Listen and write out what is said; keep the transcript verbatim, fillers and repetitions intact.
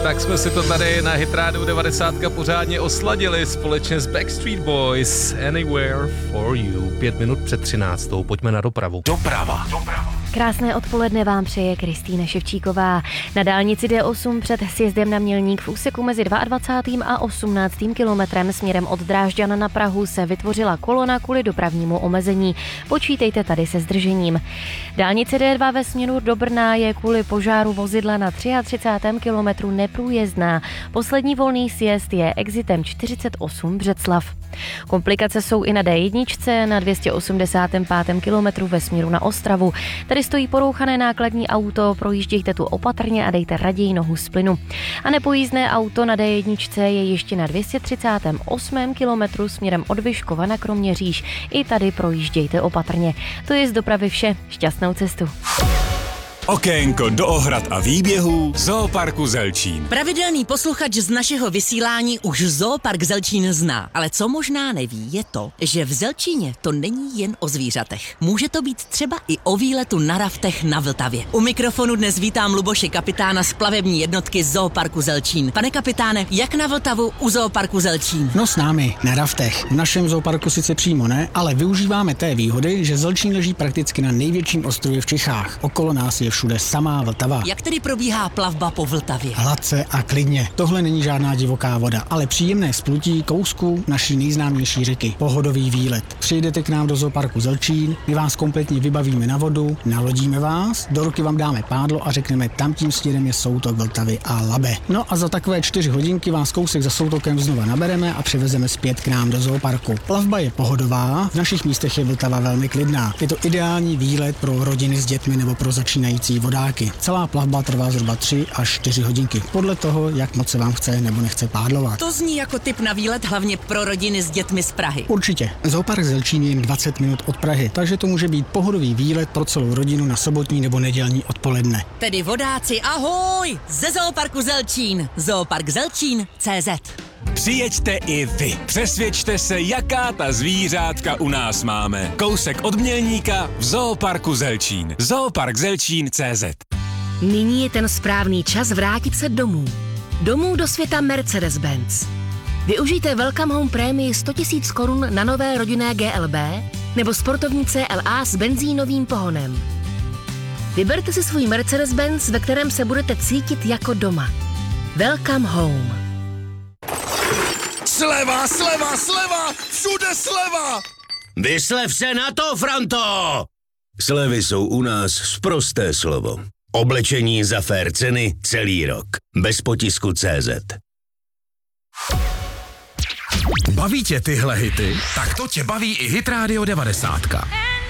Tak jsme si to tady na Hit Radio devadesát pořádně osladili společně s Backstreet Boys. Anywhere for you. Pět minut před třináctou. Pojďme na dopravu. Doprava. Doprava. Krásné odpoledne vám přeje Kristýna Ševčíková. Na dálnici D osm před sjezdem na Mělník v úseku mezi dvacátým druhým a osmnáctým kilometrem směrem od Drážďan na Prahu se vytvořila kolona kvůli dopravnímu omezení. Počítejte tady se zdržením. Dálnice D dva ve směru do Brna je kvůli požáru vozidla na třicátém třetím kilometru neprůjezdná. Poslední volný sjezd je exitem čtyřicet osm Břeclav. Komplikace jsou i na D jedna na dvě stě osmdesátém pátém kilometru ve směru na Ostravu. Tady stojí porouchané nákladní auto, projíždějte tu opatrně a dejte raději nohu z plynu. A nepojízdné auto na D jedna je ještě na dvě stě třicátém osmém kilometru směrem od Vyškova na Kroměříž. I tady projíždějte opatrně. To je z dopravy vše. Šťastnou cestu. Okénko do ohrad a výběhů Zooparku Zelčín. Pravidelný posluchač z našeho vysílání už Zoopark Zelčín zná, ale co možná neví je to, že v Zelčíně to není jen o zvířatech. Může to být třeba i o výletu na raftech na Vltavě. U mikrofonu dnes vítám Luboše, kapitána z plavební jednotky Zooparku Zelčín. Pane kapitáne, jak na Vltavu u Zooparku Zelčín? No s námi, na raftech. V našem zooparku sice přímo ne, ale využíváme té výhody, že Zelčín leží prakticky na největším ostrově v Čechách. Okolo nás je všude samá Vltava. Jak tedy probíhá plavba po Vltavě? Hladce a klidně. Tohle není žádná divoká voda, ale příjemné splutí kousku naší nejznámější řeky. Pohodový výlet. Přijdete k nám do Zooparku Zelčín, my vás kompletně vybavíme na vodu, nalodíme vás, do ruky vám dáme pádlo a řekneme, tam tím směrem je soutok Vltavy a Labe. No a za takové čtyři hodinky vás kousek za soutokem znova nabereme a přivezeme zpět k nám do zooparku. Plavba je pohodová, v našich místech je Vltava velmi klidná. Je to ideální výlet pro rodiny s dětmi nebo pro začínající vodáky. Celá plavba trvá zhruba tři až čtyři hodinky, podle toho, jak moc se vám chce nebo nechce pádlovat. To zní jako tip na výlet hlavně pro rodiny s dětmi z Prahy. Určitě. Zoopark Zelčín je jen dvacet minut od Prahy, takže to může být pohodový výlet pro celou rodinu na sobotní nebo nedělní odpoledne. Tedy vodáci, ahoj! Ze Zooparku Zelčín. Zoopark Zelčín tečka cé zet. Přijeďte i vy. Přesvědčte se, jaká ta zvířátka u nás máme. Kousek od Mělníka v Zooparku Zelčín. Zoopark Zelčín tečka cé zet. Nyní je ten správný čas vrátit se domů. Domů do světa Mercedes-Benz. Využijte Welcome Home prémii sto tisíc korun na nové rodinné G L B nebo sportovní C L A s benzínovým pohonem. Vyberte si svůj Mercedes-Benz, ve kterém se budete cítit jako doma. Welcome Home. Sleva, sleva, sleva! Všude sleva! Vyslev se na to, Franto! Slevy jsou u nás sprosté slovo. Oblečení za fér ceny celý rok. Bez potisku tečka cé zet. Baví tě tyhle hity? Tak to tě baví i Hit Radio devadesát.